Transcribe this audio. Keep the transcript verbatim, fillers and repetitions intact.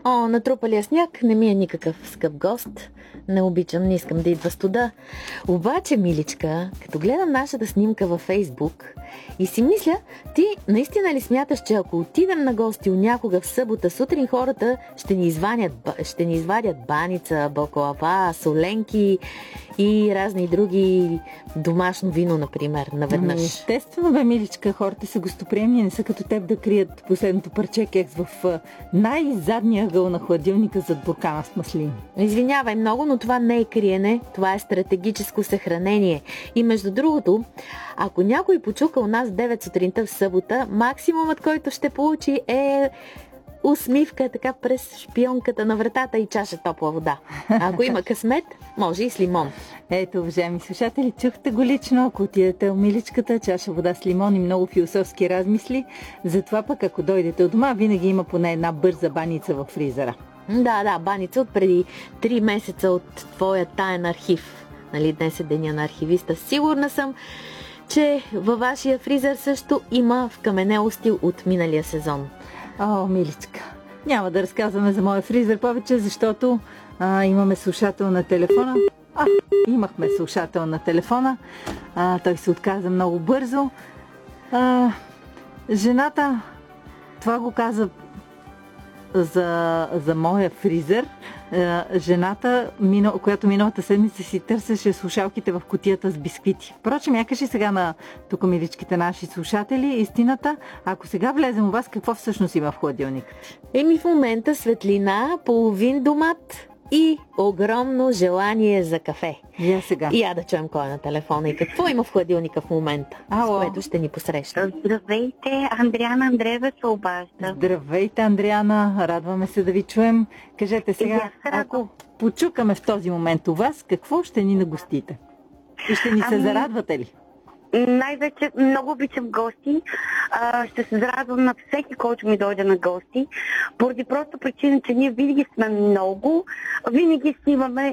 О, натрупалия сняг не ми е никакъв скъп гост. Не обичам, не искам да идва студа. Обаче, миличка, като гледам нашата снимка във Фейсбук и си мисля, ти наистина ли смяташ, че ако отидем на гости някога в събота сутрин, хората ще ни извадят, ще ни извадят баница, баклава, соленки и разни други домашно вино, например, наведнъж? Естествено, бе, миличка, хората са гостоприемни, не са като теб да крият последното парче кекс в най-задния ъгъл на хладилника зад буркана с маслини. Извинявай много, но това не е криене, това е стратегическо съхранение. И между другото, ако някой почука у нас в девет сутринта в събота, максимумът, който ще получи е усмивка така през шпионката на вратата и чаша топла вода. А ако има късмет, може и с лимон. Ето, уважаеми слушатели, чухте го лично. Ако отидете у миличката, чаша вода с лимон и много философски размисли. Затова пък, ако дойдете от дома, винаги има поне една бърза баница във фризера. Да, да, баница от преди три месеца от твоя таен архив. Нали, днес е деня на архивиста. Сигурна съм, че във вашия фризер също има вкаменелости от миналия сезон. О, миличка, няма да разказваме за моя фризер повече, защото а, имаме слушател на телефона. А, имахме слушател на телефона. А, той се отказа много бързо. А, жената, това го каза за, за моя фризер. А, жената, мина, която миналата седмица си търсеше слушалките в кутията с бисквити. Впрочем, я кажи сега на тук миличките наши слушатели истината. Ако сега влезем у вас, какво всъщност има в хладилника? Еми в момента светлина, половин домат и огромно желание за кафе. Я сега. И я да чуем кой е на телефона и какво има в хладилника в момента, Ало. с което ще ни посреща. Здравейте, Андриана Андреева се обажда. Здравейте, Андриана, радваме се да ви чуем. Кажете сега, И аз се радвам. ако почукаме в този момент у вас, какво ще ни нагостите? И ще ни се Ами, зарадвате ли? Най-вече много обичам гости. А, ще се зарадвам на всеки, който ми дойде на гости. Поради просто причина, че ние винаги сме много, винаги си имаме